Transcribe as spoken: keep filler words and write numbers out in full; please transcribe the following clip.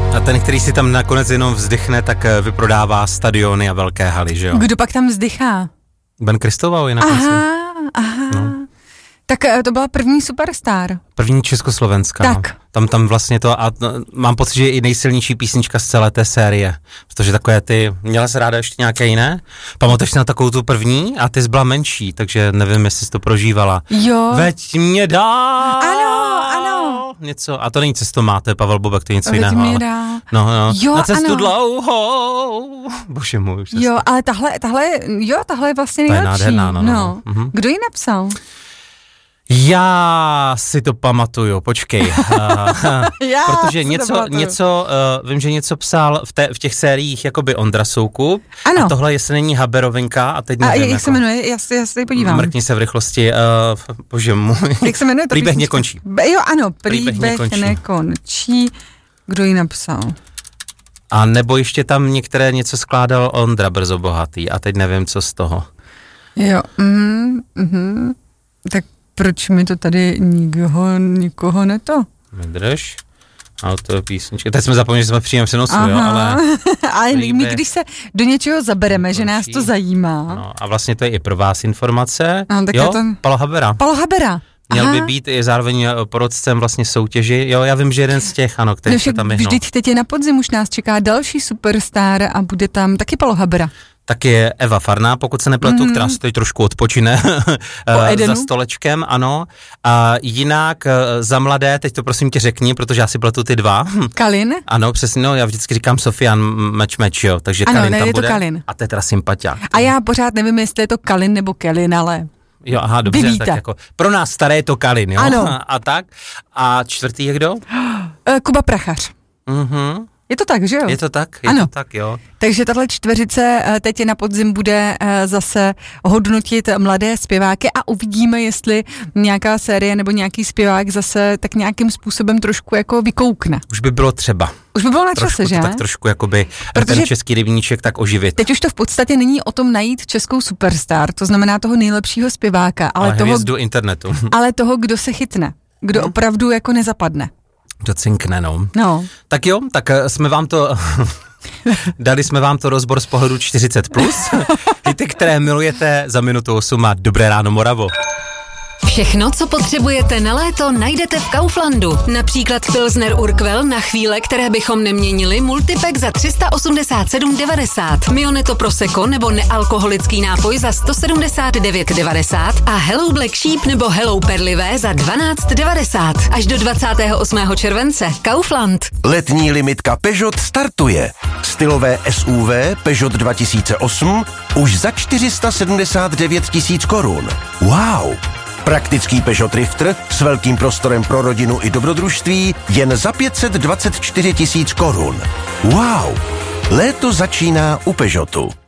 A ten, který si tam nakonec jenom vzdychne, tak vyprodává stadiony a velké haly, že jo? Kdo pak tam vzdychá? Ben Kristoval je na konci. Aha, aha. No. Tak to byla první Superstar. První československá. Tak. No. Tam, tam vlastně to, a mám pocit, že je i nejsilnější písnička z celé té série. Protože takové ty, měla jsi ráda ještě nějaké jiné? Pamatuješ na takovou tu první? A ty jsi byla menší, takže nevím, jestli jsi to prožívala. Jo. Veď mě dál. Ano, ano. Něco, a to není Cestomat, to je Pavel Bobek, to je něco Veď jiného. mě Ale... dál. No, no. Jo, na cestu ano. dlouhou. Bože můj. Už Jo, ale tahle, tahle, jo, tahle je vlastně to je nejlepší. nádherná, no, no, no. no. Kdo ji napsal? Já si to pamatuju, počkej. Já Protože si něco, to pamatuju. něco uh, vím, že něco psal v, té, v těch sériích jakoby Ondra Soukup. Ano. A tohle jestli není Haberovinka a teď A nevím. jak jako, se jmenuje? Já se, já se podívám. Mrkni se v rychlosti. Uh, bože můj. Jak se jmenuje? ta Příběh písnička? nekončí. Be, jo, ano, Příběh příběh nekončí. nekončí. Kdo ji napsal? A nebo ještě tam některé něco skládal Ondra Brzo Bohatý a teď nevím, co z toho. Jo, mhm, mhm. Tak proč mi to tady nikoho, nikoho neto? Vydrž. A to je písnička. Teď jsme zapomněli, že jsme v příjemném přenosu, jo, ale... ale my, Líbě- když se do něčeho zabereme, že nás to zajímá. No, a vlastně to je i pro vás informace. No, tak jo, já to- Palo Habera. Palo Habera. Měl Aha. by být i zároveň porodcem vlastně soutěži. Jo, já vím, že jeden z těch, ano, který No, se však tam vyhnul. vždyť teď je na podzim, už nás čeká další Superstar a bude tam taky Palo Habera. Tak je Eva Farná, pokud se nepletu, Mhm. která se teď trošku odpočine Po Edenu? za stolečkem, ano. A jinak eh, za mladé, teď to prosím tě řekni, protože já si pletu ty dva. Kalin? Ano, přesně, no, já vždycky říkám Sofian Meč Meč, jo, takže Ano, Kalin ne, tam je to bude. Kalin. A to je teda sympatia. A já pořád nevím, jestli je to Kalin nebo Kelin, ale... Jo, aha, dobře, Vy víte. tak jako pro nás staré je to Kalin, jo? Ano. A, a tak. A čtvrtý je kdo? Eh, Kuba Prachař. Mhm. Je to tak, že jo? Je to tak? Je Ano. to tak, jo. Takže tahle čtveřice eh, teď na podzim bude eh, zase hodnotit mladé zpěváky a uvidíme, jestli nějaká série nebo nějaký zpěvák zase tak nějakým způsobem trošku jako vykoukne. Už by bylo třeba. Už by bylo na Trošku čase, to že? tak trošku jakoby Protože ten český rybníček tak oživit. Teď už to v podstatě není o tom najít českou superstar, to znamená toho nejlepšího zpěváka, ale, Ale toho, hvězdu internetu. ale toho, kdo se chytne, kdo Hmm. opravdu jako nezapadne. Docinkne, no. No. Tak jo, tak eh, jsme vám to... Dali jsme vám to rozbor z pohledu čtyřicet plus. Hity, které milujete za minutu osm a Dobré ráno Moravo. Všechno, co potřebujete na léto, najdete v Kauflandu. Například Pilsner Urquell na chvíle, které bychom neměnili, multipack za tři sta osmdesát sedm devadesát, Mioneto Prosecco nebo nealkoholický nápoj za sto sedmdesát devět devadesát a Hello Black Sheep nebo Hello Perlivé za dvanáct devadesát. Až do dvacátého osmého července. Kaufland. Letní limitka Peugeot startuje. Stylové S U V Peugeot dva tisíce osm už za čtyři sta sedmdesát devět tisíc korun. Wow! Praktický Peugeot Drifter s velkým prostorem pro rodinu i dobrodružství jen za pět set dvacet čtyři tisíc korun. Wow! Léto začíná u Peugeotu.